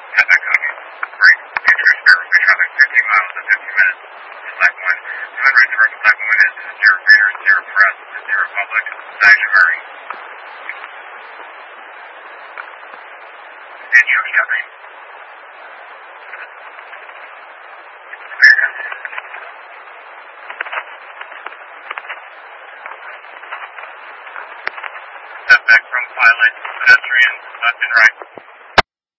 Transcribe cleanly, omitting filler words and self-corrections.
Have that copy. Great. Future Sparrow will be traveling 50 miles in 50 minutes. Flight 1, delivery for Flight 1 is 0 Greater, 0 Press, 0 Public, Sanction Murray. And you, Captain? Step back from pilot, pedestrian, left and right.